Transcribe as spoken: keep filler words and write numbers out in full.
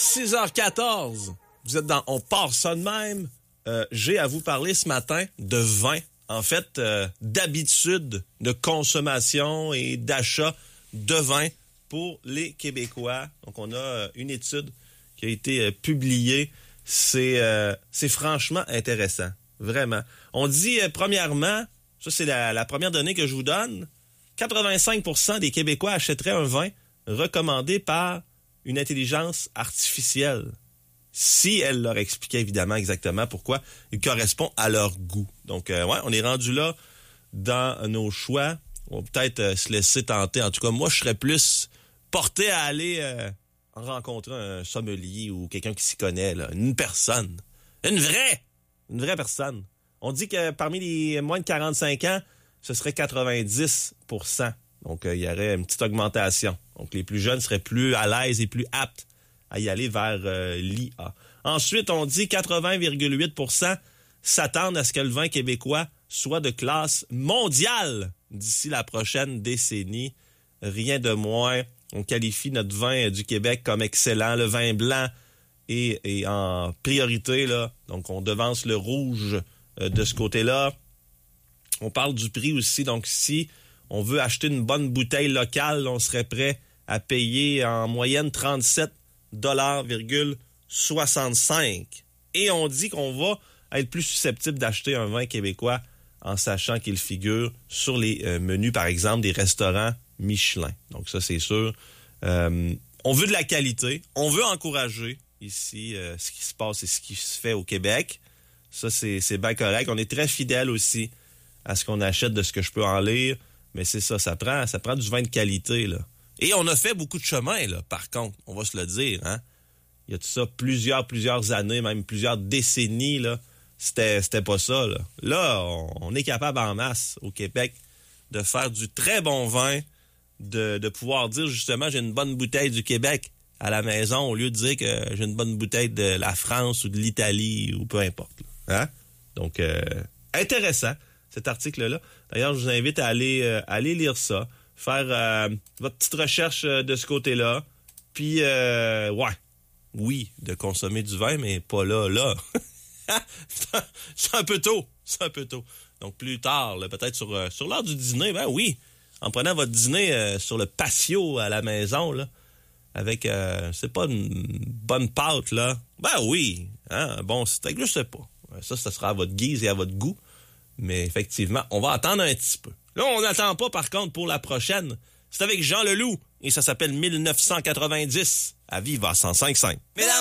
six heures quatorze. Vous êtes dans On part ça de même. Euh, j'ai à vous parler ce matin de vin. En fait, euh, d'habitude de consommation et d'achat de vin pour les Québécois. Donc, on a euh, une étude qui a été euh, publiée. C'est, euh, c'est franchement intéressant. Vraiment. On dit, euh, premièrement, ça c'est la, la première donnée que je vous donne, quatre-vingt-cinq pour cent des Québécois achèteraient un vin recommandé par une intelligence artificielle. Si elle leur expliquait évidemment exactement pourquoi il correspond à leur goût. Donc, euh, ouais, on est rendu là dans nos choix. On va peut-être euh, se laisser tenter. En tout cas, moi, je serais plus porté à aller euh, rencontrer un sommelier ou quelqu'un qui s'y connaît, là. Une personne. Une vraie! Une vraie personne. On dit que parmi les moins de quarante-cinq ans, ce serait quatre-vingt-dix pour cent. Donc, euh, il y aurait une petite augmentation. Donc, les plus jeunes seraient plus à l'aise et plus aptes à y aller vers euh, l'I A. Ensuite, on dit quatre-vingts virgule huit pour cent s'attendent à ce que le vin québécois soit de classe mondiale d'ici la prochaine décennie. Rien de moins. On qualifie notre vin du Québec comme excellent. Le vin blanc est, est en priorité, là. Donc, on devance le rouge euh, de ce côté-là. On parle du prix aussi. Donc, si on veut acheter une bonne bouteille locale, on serait prêt à payer en moyenne trente-sept dollars virgule soixante-cinq. Et on dit qu'on va être plus susceptible d'acheter un vin québécois en sachant qu'il figure sur les euh, menus, par exemple, des restaurants Michelin. Donc ça, c'est sûr. Euh, on veut de la qualité. On veut encourager ici euh, ce qui se passe et ce qui se fait au Québec. Ça, c'est, c'est bien correct. On est très fidèle aussi à ce qu'on achète de ce que je peux en lire. Mais c'est ça, ça prend, ça prend du vin de qualité, là. Et on a fait beaucoup de chemin, là, par contre, on va se le dire, hein. Il y a tout ça plusieurs, plusieurs années, même plusieurs décennies, là. C'était, c'était pas ça, là. Là, on, on est capable en masse, au Québec, de faire du très bon vin, de, de pouvoir dire, justement, j'ai une bonne bouteille du Québec à la maison, au lieu de dire que j'ai une bonne bouteille de la France ou de l'Italie, ou peu importe, là. Hein? Donc, euh, intéressant, cet article-là. D'ailleurs, je vous invite à aller, euh, à aller lire ça. Faire euh, votre petite recherche euh, de ce côté-là. Puis, euh, ouais, oui, de consommer du vin, mais pas là, là. C'est un peu tôt, c'est un peu tôt. Donc, plus tard, là, peut-être sur, euh, sur l'heure du dîner, ben oui, en prenant votre dîner euh, sur le patio à la maison, là, avec, euh, c'est pas une bonne pâte, là. Ben oui, hein, un bon steak, je sais pas. Ça, ça sera à votre guise et à votre goût. Mais effectivement, on va attendre un petit peu. Là, on n'attend pas, par contre, pour la prochaine. C'est avec Jean Leloup, et ça s'appelle mille neuf cent quatre-vingt-dix, à Viva cent cinq virgule cinq. Mesdames,